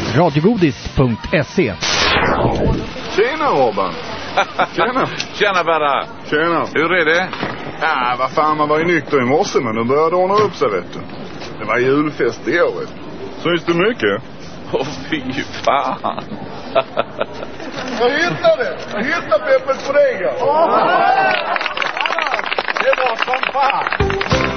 radiogodis.se. Tjena Robban. Tjena. Tjena Berra. Tjena. Hur är det? Ja, vad fan, man var ju nykter i morse, men nu började ordna upp sig, vet du. Det var julfest i år, vet du. Syns det mycket? Åh, fy fan. Jag hittade Peppers kollega. Det var som fan.